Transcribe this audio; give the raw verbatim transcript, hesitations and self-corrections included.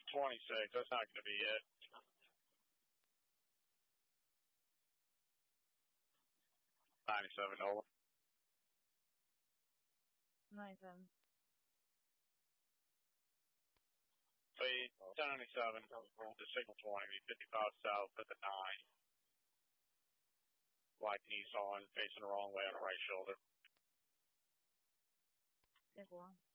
twenty-six. That's not going to be it. ninety-seven, over. ninety-seven. Speed, ten ninety-seven, the signal twenty, fifty-five south at the nine. White Nissan, facing the wrong way on the right shoulder. ten four.